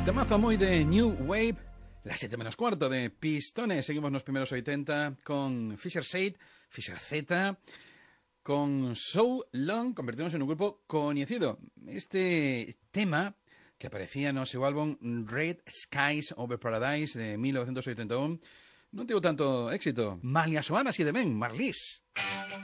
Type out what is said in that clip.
Temazo muy de New Wave, las 7 menos cuarto de Pistones. Seguimos en los primeros 80 con Fisher Said, Fisher Z, con So Long, convertimos en un grupo conocido. Este tema que aparecía en su álbum Red Skies Over Paradise de 1981 no tuvo tanto éxito. Malia Soana, si de ben, Marlis.